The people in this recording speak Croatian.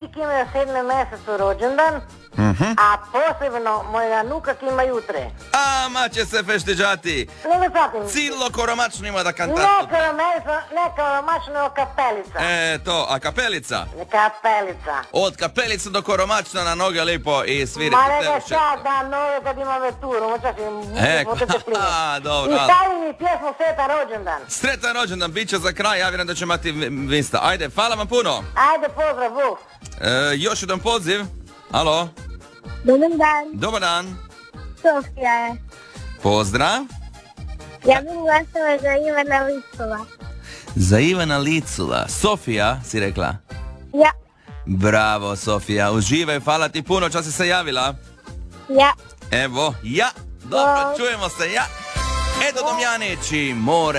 ki ima 7. mesecu rođendan, a posebno moja nuka ki ima jutre. Ma će se fešteđati. Ne shvatim. Cilo koromačno ima da kantatu. Ne koromačno, kapelica. To, a kapelica? Kapelica. Od kapelica do koromačna na noge lipo i svirite. Ma nego sad da noge kad ima veturu, dobro. I stavi mi pjesmu Sretan rođendan. Sretan rođendan, bit će za kraj, ja vjerujem da će imati vinsta. Ajde, hvala vam puno. Ajde, pozdrav, Bog. Još jedan poziv. Alo. Dobar dan. Dobar dan. Sofija je. Pozdrav. Ja bih glasala za Ivana Licula. Za Ivana Licula. Sofija, si rekla? Ja. Bravo, Sofija. Uživaj, hvala ti puno, čas si se javila. Ja. Evo, ja. Dobro, čujemo se, ja. Edo Domjanić i More.